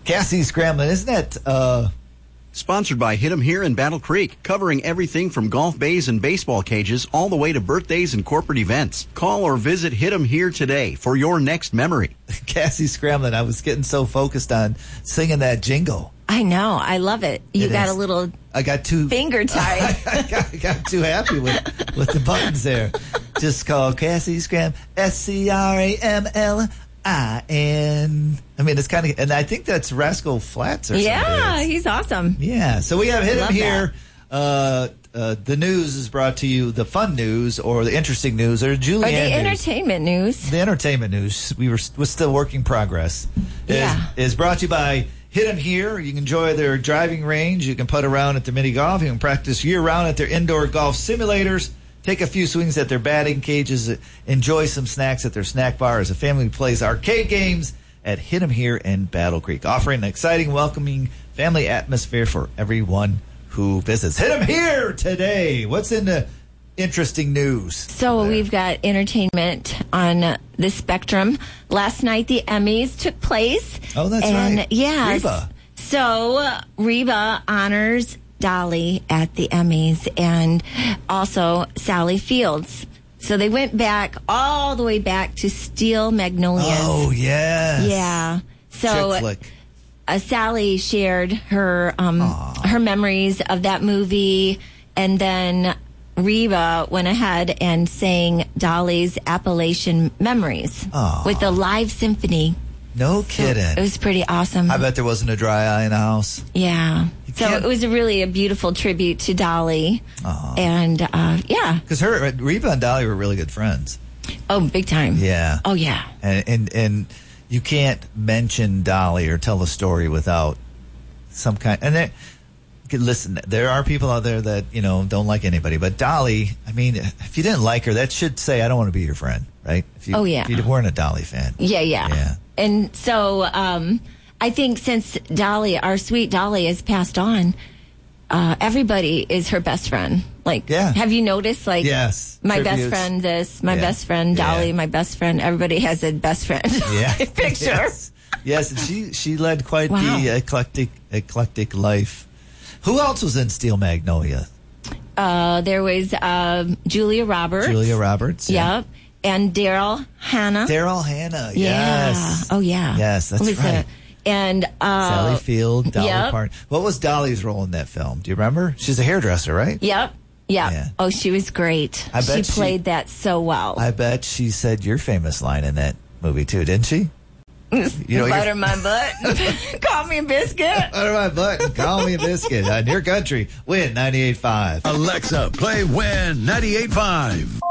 Cassie Scramblin', isn't that Sponsored by Hit 'em Here in Battle Creek, covering everything from golf bays and baseball cages all the way to birthdays and corporate events. Call or visit Hit 'em Here today for your next memory. Cassie Scramblin'? I was getting so focused on singing that jingle. I know. I love it. You got is. a little I got too finger tied. I got too happy with the buttons there. Just call Cassie Scramblin', Scramlin. I mean, it's kind of, and I think that's Rascal Flatts or something. Yeah, he's awesome. Yeah, so we have Hit 'em Love Here. The news is brought to you, the fun news or the interesting news or Julianne Or the news. entertainment news. The entertainment news. We're still work in progress. Yeah. Is brought to you by Hit 'em Here. You can enjoy their driving range. You can putt around at their mini golf. You can practice year-round at their indoor golf simulators. Take a few swings at their batting cages. Enjoy some snacks at their snack bar as a family plays arcade games at Hit 'em Here in Battle Creek. Offering an exciting, welcoming family atmosphere for everyone who visits. Hit 'em Here today. What's in the interesting news? So we've got entertainment on the spectrum. Last night, the Emmys took place. Oh, that's right. Yeah. Reba. So Reba honors Dolly at the Emmys and also Sally Fields. So they went back all the way back to Steel Magnolias. Oh, yes. Yeah. So Chick flick. Sally shared her her memories of that movie, and then Reba went ahead and sang Dolly's Appalachian Memories with the live symphony. No kidding. It was pretty awesome. I bet there wasn't a dry eye in the house. Yeah. So can't- it was really a beautiful tribute to Dolly. And, yeah. Because Reba and Dolly were really good friends. Oh, big time. Yeah. Oh, yeah. And you can't mention Dolly or tell a story without some kind. And listen, there are people out there that, don't like anybody. But Dolly, I mean, if you didn't like her, that should say, I don't want to be your friend, right? If you weren't a Dolly fan. Yeah. And so I think since Dolly, our sweet Dolly, has passed on, everybody is her best friend. Have you noticed? Yes. My Tributes. best friend this, my best friend Dolly, my best friend. Everybody has a best friend picture. Yes, and she led quite the eclectic life. Who else was in Steel Magnolia? There was Julia Roberts. Yeah. Yep. And Daryl Hannah. Yes. Yeah. Oh, yeah. Yes, that's right. And Sally Field, Dolly yep. Parton. What was Dolly's role in that film? Do you remember? She's a hairdresser, right? Yep. Yeah. Oh, she was great. I bet she played that so well. I bet she said your famous line in that movie, too, didn't she? Butter my butt. Call me a biscuit. Butter my butt and call me a biscuit. On your country, Win 98.5. Alexa, play Win 98.5.